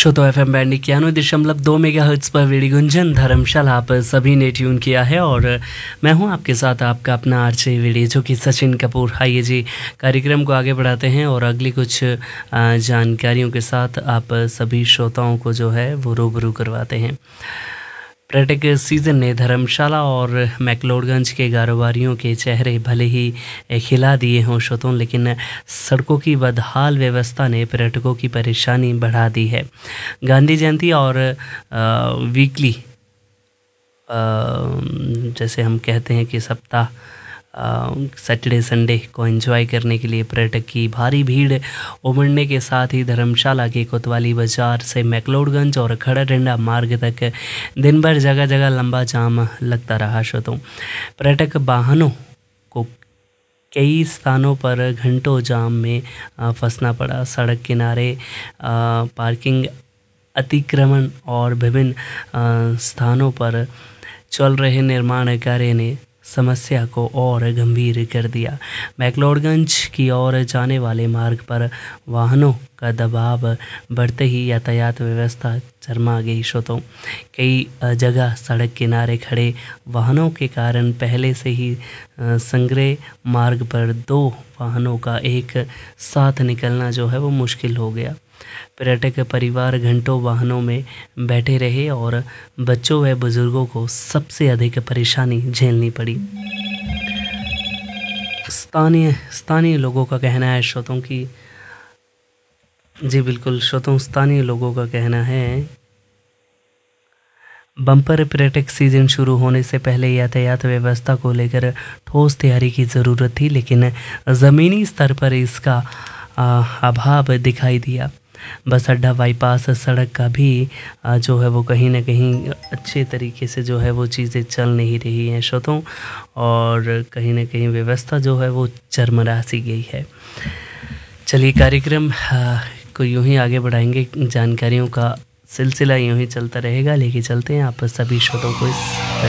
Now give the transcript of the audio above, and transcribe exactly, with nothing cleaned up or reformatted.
श्रोतो F M band इक्यानवे दशमलव दो मेगा हर्ट्स पर वेड़ी गुंजन धर्मशाला आप सभी ने ट्यून किया है और मैं हूं आपके साथ आपका अपना आरजे वेड़ी जो कि सचिन कपूर। आइए जी कार्यक्रम को आगे बढ़ाते हैं और अगली कुछ जानकारियों के साथ आप सभी श्रोताओं को जो है वो रूबरू करवाते हैं। पर्यटक सीज़न ने धर्मशाला और मैक्लोडगंज के कारोबारियों के चेहरे भले ही खिला दिए हों श्रोतों, लेकिन सड़कों की बदहाल व्यवस्था ने पर्यटकों की परेशानी बढ़ा दी है। गांधी जयंती और आ, वीकली आ, जैसे हम कहते हैं कि सप्ताह सैटरडे संडे को एंजॉय करने के लिए पर्यटक की भारी भीड़ उमड़ने के साथ ही धर्मशाला के कोतवाली बाजार से मैक्लोडगंज और खड़ा डंडा मार्ग तक दिन भर जगह जगह लंबा जाम लगता रहा। श्रोतों, पर्यटक वाहनों को कई स्थानों पर घंटों जाम में फंसना पड़ा। सड़क किनारे पार्किंग अतिक्रमण और विभिन्न स्थानों पर चल रहे निर्माण कार्य ने समस्या को और गंभीर कर दिया। मैक्लोडगंज की ओर जाने वाले मार्ग पर वाहनों का दबाव बढ़ते ही यातायात व्यवस्था चरमा गई। श्रोतों, कई जगह सड़क किनारे खड़े वाहनों के कारण पहले से ही संग्रह मार्ग पर दो वाहनों का एक साथ निकलना जो है वो मुश्किल हो गया। पर्यटक परिवार घंटों वाहनों में बैठे रहे और बच्चों व बुजुर्गों को सबसे अधिक परेशानी झेलनी पड़ी। स्थानीय स्थानीय लोगों का कहना है श्रोतों की जी बिल्कुल श्रोतों स्थानीय लोगों का कहना है बम्पर पर्यटक सीजन शुरू होने से पहले यातायात व्यवस्था को लेकर ठोस तैयारी की ज़रूरत थी, लेकिन ज़मीनी स्तर पर इसका अभाव दिखाई दिया। बस अड्डा बाईपास सड़क का भी जो है वो कहीं ना कहीं अच्छे तरीके से जो है वो चीज़ें चल नहीं रही हैं श्रोतों, और कहीं ना कहीं व्यवस्था जो है वो चरमरा सी गई है। चलिए कार्यक्रम को यूं ही आगे बढ़ाएंगे, जानकारियों का सिलसिला यूं ही चलता रहेगा। लेके चलते हैं आप सभी श्रोतों को इस